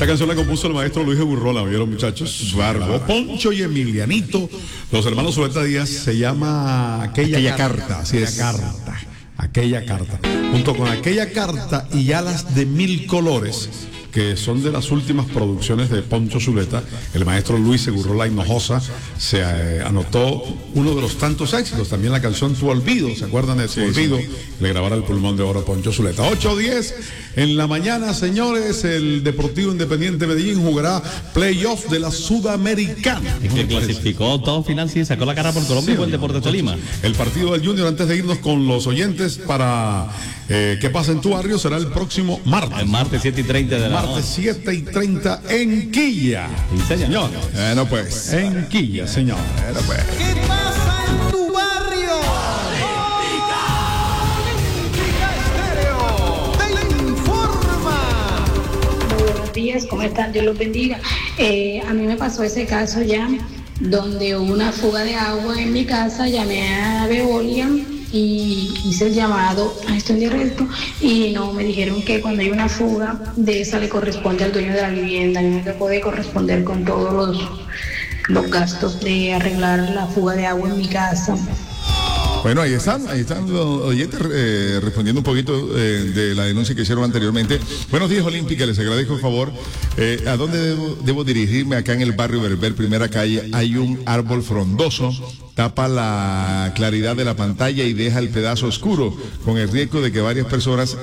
Esta canción la compuso el maestro Luis Eburrola, ¿vieron, muchachos? Barbo, Poncho y Emilianito, los hermanos Zuleta Díaz. Se llama Aquella Carta. Así es. Aquella carta. Junto con Aquella Carta y Alas de Mil Colores, que son de las últimas producciones de Poncho Zuleta, el maestro Luis Eburrola Hinojosa se anotó uno de los tantos éxitos. También la canción Tu Olvido, ¿se acuerdan de Tu Olvido? Sí. Le grabara el pulmón de oro Poncho Zuleta. 8:10 en la mañana, señores. El Deportivo Independiente Medellín jugará playoff de la Sudamericana. Es que clasificó todo final, sí, sacó la cara por Colombia y por el Deportes Tolima. El partido del Junior, antes de irnos con los oyentes para ¿qué pasa en tu barrio? Será el próximo martes. El martes 7:30 de la martes 7:30 en Quilla. ¿Sí, señor? Bueno, pues. En Quilla, señor. Bueno, pues. ¿Qué pasa en tu barrio? Olímpica Estéreo te informa. Buenos días, ¿cómo están? Dios los bendiga. A mí me pasó ese caso ya, donde hubo una fuga de agua en mi casa. Llamé a Veolia y hice el llamado a esto en directo y no, me dijeron que cuando hay una fuga de esa le corresponde al dueño de la vivienda, no le puede corresponder con todos los gastos de arreglar la fuga de agua en mi casa. Bueno, ahí están los oyentes respondiendo un poquito de la denuncia que hicieron anteriormente. Buenos días, Olímpica, les agradezco el favor. ¿A dónde debo dirigirme? Acá en el barrio Berber, primera calle, hay un árbol frondoso, tapa la claridad de la pantalla y deja el pedazo oscuro, con el riesgo de que varias personas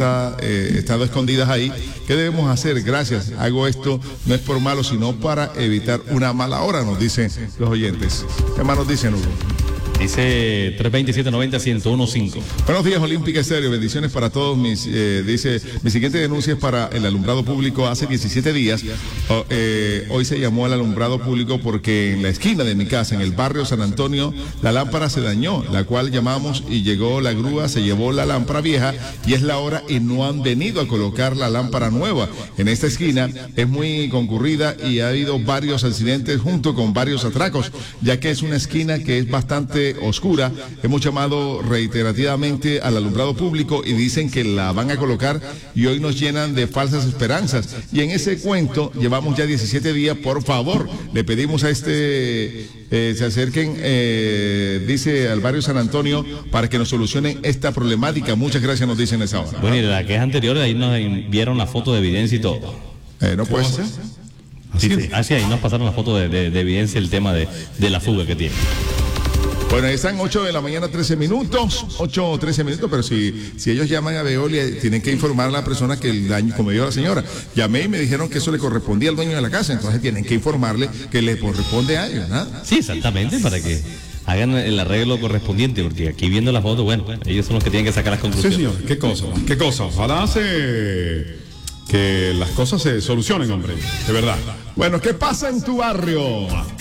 estado escondidas ahí. ¿Qué debemos hacer? Gracias, hago esto, no es por malo, sino para evitar una mala hora, nos dicen los oyentes. ¿Qué más nos dicen, Hugo? Dice 327-90-1015. Buenos días, Olímpica Estéreo. Bendiciones para todos. Dice, mi siguiente denuncia es para el alumbrado público. Hace 17 días, hoy se llamó al alumbrado público porque en la esquina de mi casa, en el barrio San Antonio, la lámpara se dañó, la cual llamamos y llegó la grúa, se llevó la lámpara vieja y es la hora y no han venido a colocar la lámpara nueva. En esta esquina es muy concurrida y ha habido varios accidentes junto con varios atracos, ya que es una esquina que es bastante oscura. Hemos llamado reiterativamente al alumbrado público y dicen que la van a colocar y hoy nos llenan de falsas esperanzas. Y en ese cuento llevamos ya 17 días. Por favor, le pedimos a se acerquen, dice, al barrio San Antonio para que nos solucionen esta problemática. Muchas gracias, nos dicen esa hora. Bueno, y la queja anterior, ahí nos enviaron la foto de evidencia y todo. No puede ser. Así ahí nos pasaron la foto de evidencia, el tema de la fuga que tiene. Bueno, están 8 de la mañana, 13 minutos, 8:13 minutos, pero si ellos llaman a Veolia, tienen que informar a la persona que el daño, como dijo la señora, llamé y me dijeron que eso le correspondía al dueño de la casa, entonces tienen que informarle que le corresponde a ellos, ¿no? Sí, exactamente, para que hagan el arreglo correspondiente, porque aquí viendo la foto, bueno, ellos son los que tienen que sacar las conclusiones. Sí, señor, qué cosa, ojalá que las cosas se solucionen, hombre, de verdad. Bueno, ¿qué pasa en tu barrio?